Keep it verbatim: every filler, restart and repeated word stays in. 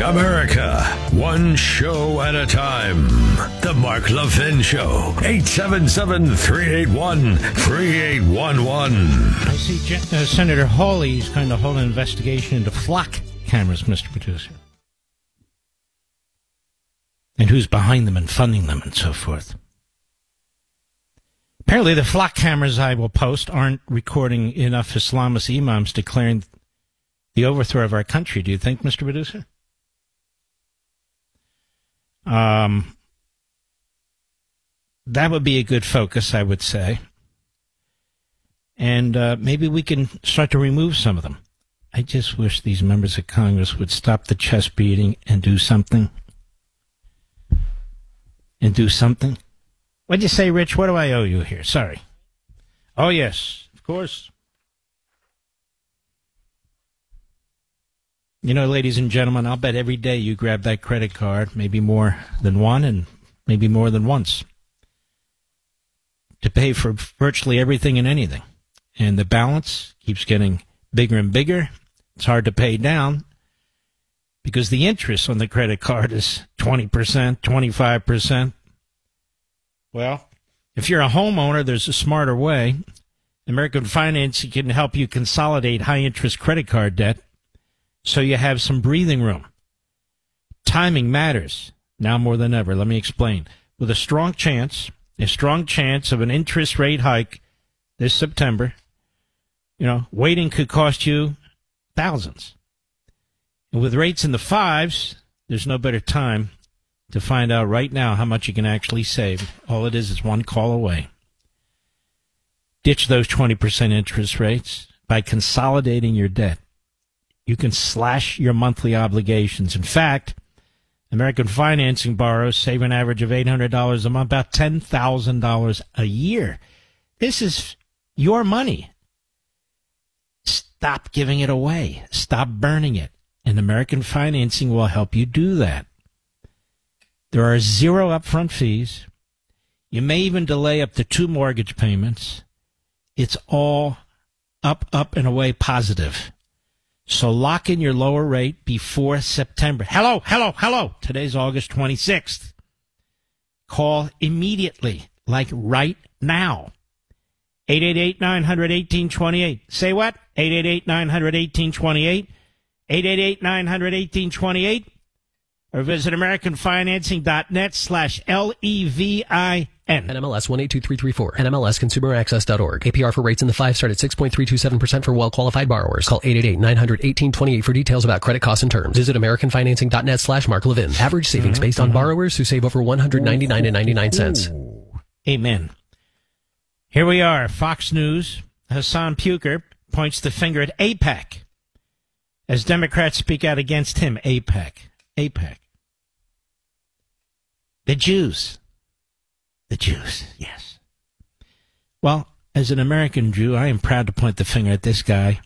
America, one show at a time. The Mark Levin Show, eight seven seven, three eight one, three eight one one. I see Gen- uh, Senator Hawley's kind of holding an investigation into flock cameras, Mister Producer. And who's behind them and funding them and so forth. Apparently the flock cameras I will post aren't recording enough Islamist imams declaring the overthrow of our country. Do you think, Mister Producer? Um, that would be a good focus, I would say. And uh, maybe we can start to remove some of them. I just wish these members of Congress would stop the chest beating and do something. And do something. What'd you say, Rich? What do I owe you here? Sorry. Oh, yes, of course. You know, ladies and gentlemen, I'll bet every day you grab that credit card, maybe more than one and maybe more than once, to pay for virtually everything and anything. And the balance keeps getting bigger and bigger. It's hard to pay down because the interest on the credit card is twenty percent, twenty-five percent. Well, if you're a homeowner, there's a smarter way. American Financing can help you consolidate high-interest credit card debt so you have some breathing room. Timing matters now more than ever. Let me explain. With a strong chance, a strong chance of an interest rate hike this September, you know, waiting could cost you thousands. And with rates in the fives, there's no better time to find out right now how much you can actually save. All it is is one call away. Ditch those twenty percent interest rates by consolidating your debt. You can slash your monthly obligations. In fact, American Financing borrowers save an average of eight hundred dollars a month, about ten thousand dollars a year. This is your money. Stop giving it away. Stop burning it. And American Financing will help you do that. There are zero upfront fees. You may even delay up to two mortgage payments. It's all up, up, and away positive. So lock in your lower rate before September. Hello, hello, hello. Today's August twenty-sixth. Call immediately, like right now. eight eight eight, nine hundred, eighteen twenty-eight. Say what? eight eight eight, nine hundred, eighteen twenty-eight. eight eight eight, nine hundred, eighteen twenty-eight. Or visit AmericanFinancing.net slash L E V I N. N M L S one eight two three three four. N M L S Consumer Access dot org. A P R for rates in the five start at six point three two seven percent for well-qualified borrowers. Call eight eight eight, nine hundred, eighteen twenty-eight for details about credit costs and terms. Visit AmericanFinancing.net slash Mark Levin. Average savings based on borrowers who save over one hundred ninety-nine dollars and ninety-nine cents. Amen. Here we are. Fox News. Hassan Puker points the finger at AIPAC as Democrats speak out against him. AIPAC. AIPAC. The Jews. The Jews, yes. Well, as an American Jew, I am proud to point the finger at this guy